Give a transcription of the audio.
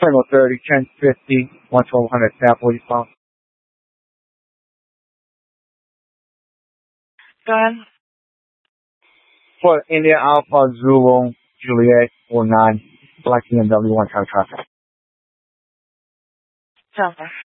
Tango 30, 1050, 1200, tap, what do you call? Go ahead. For India Alpha Zulu Juliet 49, Black BMW 1 car traffic. Sounds good.